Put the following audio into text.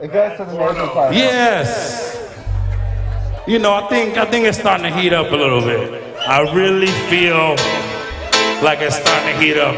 It goes to the nasal part. Yes. You know, I think it's starting to heat up a little bit. I really feel like it's starting to heat up.